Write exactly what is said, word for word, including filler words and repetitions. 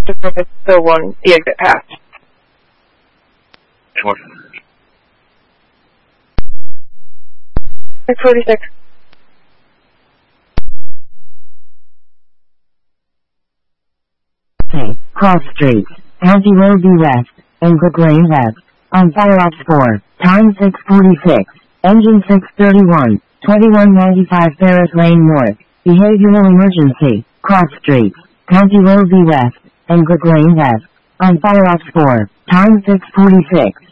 the one, the exit path. six forty-six. Okay, Cross Street, County Road B West, and Brook Lane West, on Fire Ops four, time six forty-six, engine six thirty-one, twenty-one ninety-five Ferris Lane North, behavioral emergency, Cross Street, County Road B West, and Brook Lane West, on Fire Ops four, time six forty-six.